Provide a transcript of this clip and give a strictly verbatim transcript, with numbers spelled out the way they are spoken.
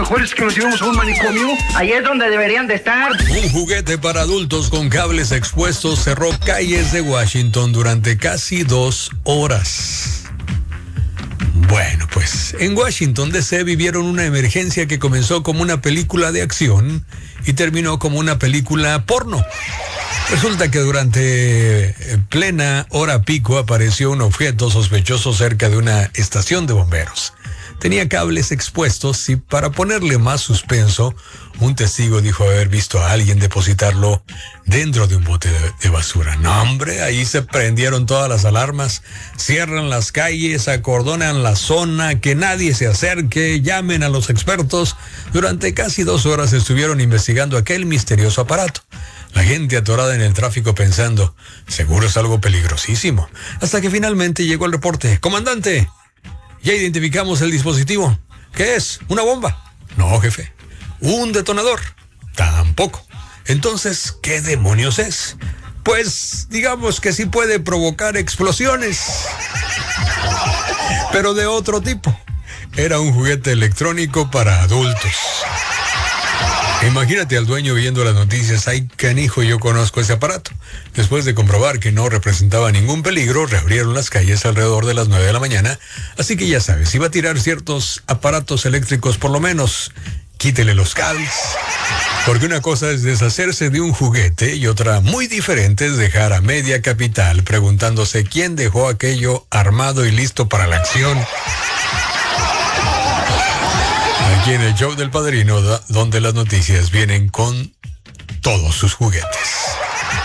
Mejor es que nos llevemos a un manicomio. Ahí es donde deberían de estar. Un juguete para adultos con cables expuestos cerró calles de Washington durante casi dos horas. Bueno, pues en Washington D C vivieron una emergencia que comenzó como una película de acción y terminó como una película porno. Resulta que durante plena hora pico apareció un objeto sospechoso cerca de una estación de bomberos. Tenía cables expuestos y para ponerle más suspenso, un testigo dijo haber visto a alguien depositarlo dentro de un bote de, de basura. No, hombre, ahí se prendieron todas las alarmas, cierran las calles, acordonan la zona, que nadie se acerque, llamen a los expertos. Durante casi dos horas estuvieron investigando aquel misterioso aparato. La gente atorada en el tráfico pensando, seguro es algo peligrosísimo. Hasta que finalmente llegó el reporte. ¡Comandante! Ya identificamos el dispositivo. ¿Qué es? ¿Una bomba? No, jefe. ¿Un detonador? Tampoco. Entonces, ¿qué demonios es? Pues, digamos que sí puede provocar explosiones. Pero de otro tipo. Era un juguete electrónico para adultos. Imagínate al dueño viendo las noticias. Ay, canijo, yo conozco ese aparato. Después de comprobar que no representaba ningún peligro, reabrieron las calles alrededor de las nueve de la mañana. Así que ya sabes, si va a tirar ciertos aparatos eléctricos, por lo menos quítele los cables. Porque una cosa es deshacerse de un juguete y otra muy diferente es dejar a media capital preguntándose quién dejó aquello armado y listo para la acción. Aquí en el show del Padrino, donde las noticias vienen con todos sus juguetes.